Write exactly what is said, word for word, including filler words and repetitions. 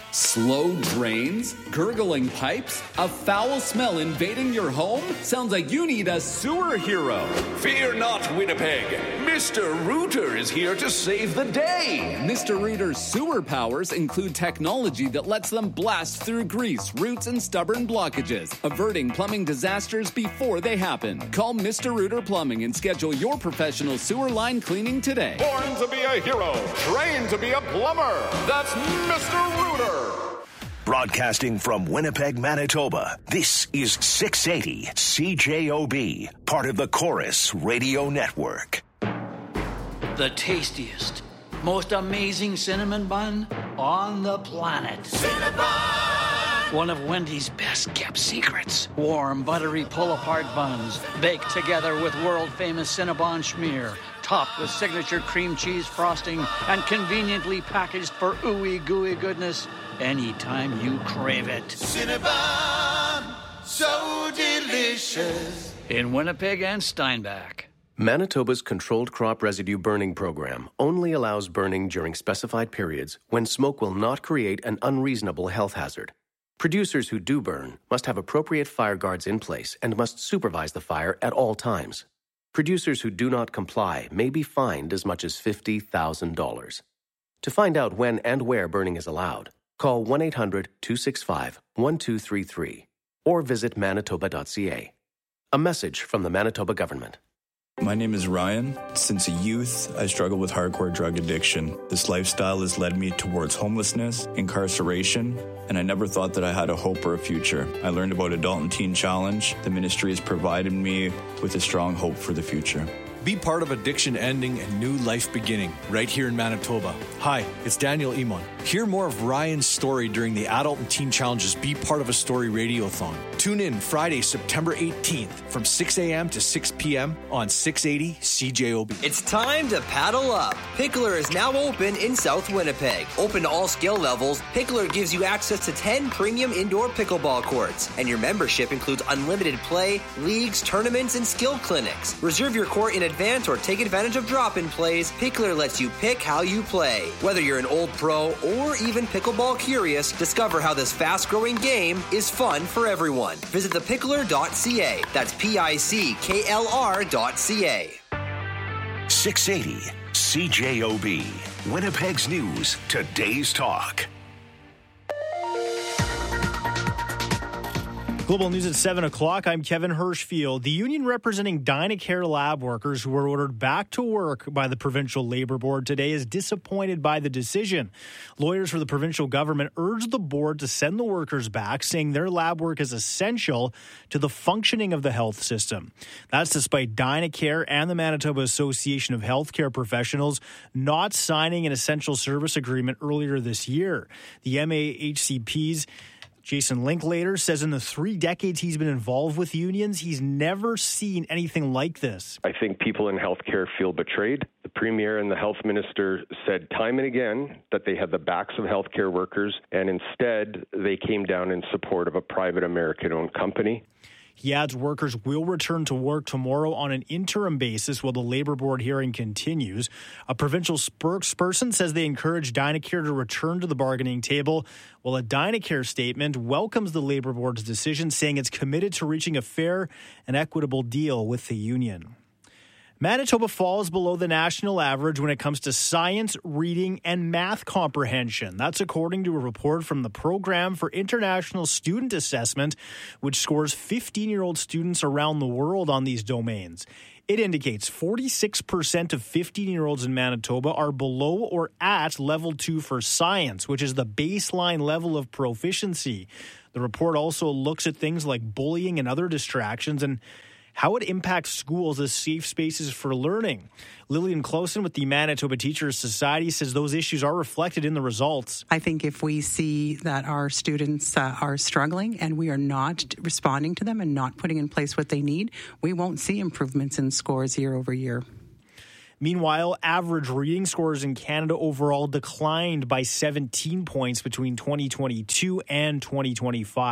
Slow drains? Gurgling pipes? A foul smell invading your home? Sounds like you need a sewer hero. Fear not, Winnipeg. Mister Rooter is here to save the day. Mister Rooter's sewer powers include technology that lets them blast through grease, roots, and stubborn blockages, averting plumbing disasters before they happen. Call Mister Rooter Plumbing and schedule your professional sewer line cleaning today. Born to be a hero, trained to be a plumber. That's Mister Rooter. Broadcasting from Winnipeg, Manitoba, this is six eighty C J O B, part of the Chorus Radio Network. The tastiest, most amazing cinnamon bun on the planet. Cinnabon! One of Wendy's best-kept secrets. Warm, buttery pull-apart buns, baked together with world-famous Cinnabon schmear, topped with signature cream cheese frosting, and conveniently packaged for ooey gooey goodness anytime you crave it. Cinnabon, so delicious. In Winnipeg and Steinbach. Manitoba's controlled crop residue burning program only allows burning during specified periods when smoke will not create an unreasonable health hazard. Producers who do burn must have appropriate fire guards in place and must supervise the fire at all times. Producers who do not comply may be fined as much as fifty thousand dollars. To find out when and where burning is allowed, call one eight hundred two six five one two three three or visit manitoba dot c a. A message from the Manitoba government. My name is Ryan. Since a youth, I struggled with hardcore drug addiction. This lifestyle has led me towards homelessness, incarceration, and I never thought that I had a hope or a future. I learned about Adult and Teen Challenge. The ministry has provided me with a strong hope for the future. Be part of addiction ending and new life beginning right here in Manitoba. Hi, it's Daniel Emon. Hear more of Ryan's story during the Adult and Teen Challenge's Be Part of a Story Radiothon. Tune in Friday, September eighteenth from six a.m. to six p.m. on six eighty C J O B. It's time to paddle up. Pickler is now open in South Winnipeg. Open to all skill levels, Pickler gives you access to ten premium indoor pickleball courts. And your membership includes unlimited play, leagues, tournaments, and skill clinics. Reserve your court in advance or take advantage of drop-in plays. Pickler lets you pick how you play. Whether you're an old pro or even pickleball curious, discover how this fast-growing game is fun for everyone. Visit the pickler dot c a. That's P I C K L R dot C A. six eighty C J O B, Winnipeg's News, Today's Talk. Global News at seven o'clock. I'm Kevin Hirschfield. The union representing Dynacare lab workers who were ordered back to work by the Provincial Labour Board today is disappointed by the decision. Lawyers for the provincial government urged the board to send the workers back, saying their lab work is essential to the functioning of the health system. That's despite Dynacare and the Manitoba Association of Healthcare Professionals not signing an essential service agreement earlier this year. The M A H C P's Jason Linklater says in the three decades he's been involved with unions, he's never seen anything like this. I think people in healthcare feel betrayed. The Premier and the Health Minister said time and again that they had the backs of healthcare workers, and instead they came down in support of a private American-owned company. He adds workers will return to work tomorrow on an interim basis while the Labour Board hearing continues. A provincial spokesperson says they encourage Dynacare to return to the bargaining table, while a Dynacare statement welcomes the Labour Board's decision, saying it's committed to reaching a fair and equitable deal with the union. Manitoba falls below the national average when it comes to science, reading, and math comprehension. That's according to a report from the Program for International Student Assessment, which scores fifteen-year-old students around the world on these domains. It indicates forty-six percent of fifteen-year-olds in Manitoba are below or at level two for science, which is the baseline level of proficiency. The report also looks at things like bullying and other distractions and how it impacts schools as safe spaces for learning. Lillian Closen with the Manitoba Teachers Society says those issues are reflected in the results. I think if we see that our students uh, are struggling and we are not responding to them and not putting in place what they need, we won't see improvements in scores year over year. Meanwhile, average reading scores in Canada overall declined by seventeen points between twenty twenty-two and twenty twenty-five.